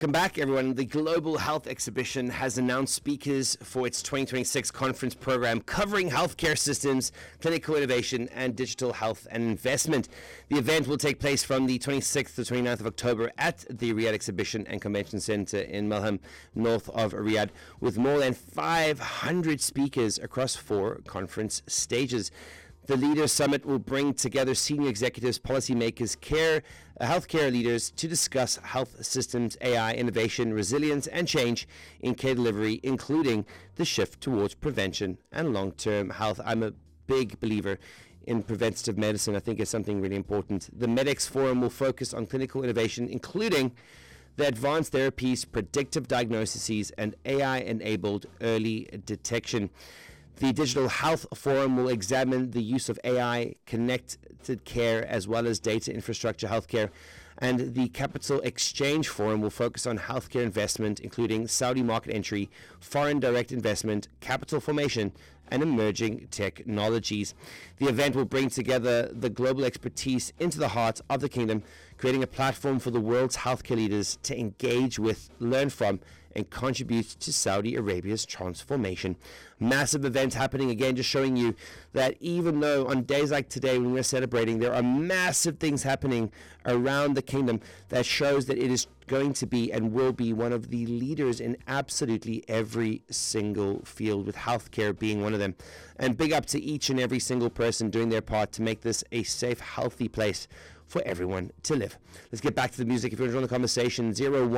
Welcome back, everyone. The Global Health Exhibition has announced speakers for its 2026 conference program covering healthcare systems, clinical innovation, and digital health and investment. The event will take place from the 26th to 29th of October at the Riyadh Exhibition and Convention Center in Malham, north of Riyadh, with more than 500 speakers across 4 conference stages. The Leaders Summit will bring together senior executives, policymakers, healthcare leaders to discuss health systems, AI, innovation, resilience, and change in care delivery, including the shift towards prevention and long-term health. I'm a big believer in preventative medicine. I think it's something really important. The MEDEX Forum will focus on clinical innovation, including the advanced therapies, predictive diagnoses, and AI-enabled early detection. The Digital Health Forum will examine the use of AI, connected care, as well as data infrastructure healthcare. And the Capital Exchange Forum will focus on healthcare investment, including Saudi market entry, foreign direct investment, capital formation, and emerging technologies. The event will bring together the global expertise into the heart of the kingdom, creating a platform for the world's healthcare leaders to engage with, learn from, and contribute to Saudi Arabia's transformation. Massive event happening again, just showing you that even though on days like today when we're celebrating, there are massive things happening around the kingdom that shows that it is going to be and will be one of the leaders in absolutely every single field, with healthcare being one of them. And big up to each and every single person doing their part to make this a safe, healthy place for everyone to live. Let's get back to the music. If you're enjoying the conversation,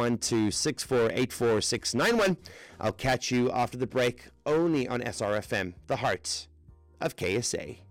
012-6484691. I'll catch you after the break only on SRFM, the heart of KSA.